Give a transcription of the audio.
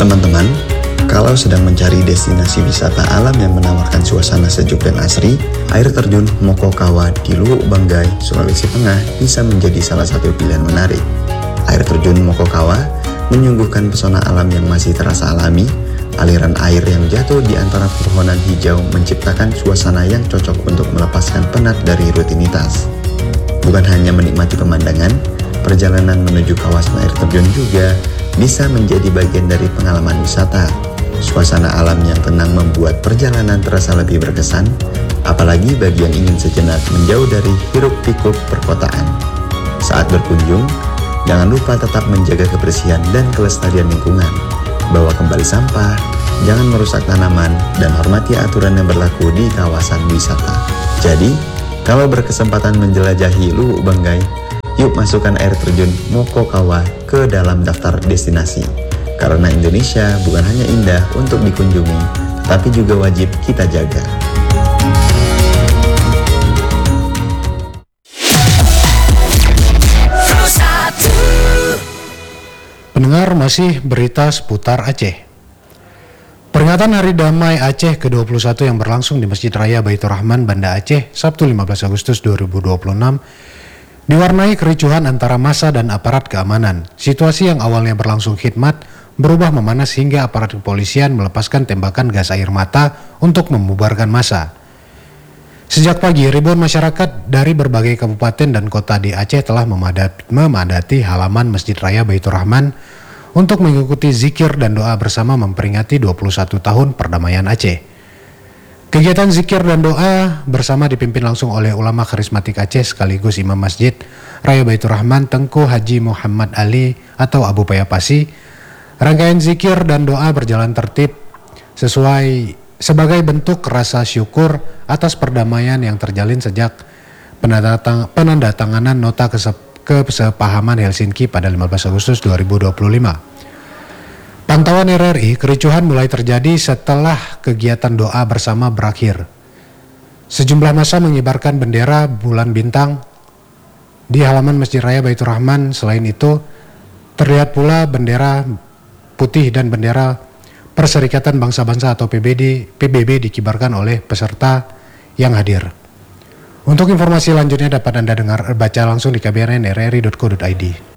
Teman-teman, kalau sedang mencari destinasi wisata alam yang menawarkan suasana sejuk dan asri, air terjun Mokokawa di Luwu Banggai, Sulawesi Tengah bisa menjadi salah satu pilihan menarik. Air terjun Mokokawa menyuguhkan pesona alam yang masih terasa alami. Aliran air yang jatuh di antara pepohonan hijau menciptakan suasana yang cocok untuk melepaskan penat dari rutinitas. Bukan hanya menikmati pemandangan, perjalanan menuju kawasan air terjun juga bisa menjadi bagian dari pengalaman wisata. Suasana alam yang tenang membuat perjalanan terasa lebih berkesan, apalagi bagi yang ingin sejenak menjauh dari hiruk-pikuk perkotaan. Saat berkunjung, jangan lupa tetap menjaga kebersihan dan kelestarian lingkungan. Bawa kembali sampah, jangan merusak tanaman, dan hormati aturan yang berlaku di kawasan wisata. Jadi, kalau berkesempatan menjelajahi Luwu Banggai, yuk masukkan air terjun Mokokawa ke dalam daftar destinasi. Karena Indonesia bukan hanya indah untuk dikunjungi, tapi juga wajib kita jaga. Pendengar, masih berita seputar Aceh. Peringatan Hari Damai Aceh ke-21 yang berlangsung di Masjid Raya Baitur Rahman, Banda Aceh, Sabtu 15 Agustus 2026, diwarnai kericuhan antara massa dan aparat keamanan. Situasi yang awalnya berlangsung khidmat berubah memanas hingga aparat kepolisian melepaskan tembakan gas air mata untuk membubarkan massa. Sejak pagi, ribuan masyarakat dari berbagai kabupaten dan kota di Aceh telah memadati halaman Masjid Raya Baitur Rahman untuk mengikuti zikir dan doa bersama memperingati 21 tahun perdamaian Aceh. Kegiatan zikir dan doa bersama dipimpin langsung oleh ulama karismatik Aceh sekaligus Imam Masjid Raya Baitur Rahman Tengku Haji Muhammad Ali atau Abu Payapasi. Rangkaian zikir dan doa berjalan tertib sebagai bentuk rasa syukur atas perdamaian yang terjalin sejak penandatanganan nota kesepahaman Helsinki pada 15 Agustus 2025. Pantauan RRI, kericuhan mulai terjadi setelah kegiatan doa bersama berakhir. Sejumlah massa mengibarkan bendera bulan bintang di halaman Masjid Raya Baitur Rahman. Selain itu, terlihat pula bendera putih dan bendera Perserikatan Bangsa-Bangsa atau PBB dikibarkan oleh peserta yang hadir. Untuk informasi lanjutnya dapat Anda baca langsung di kbrn.rri.co.id.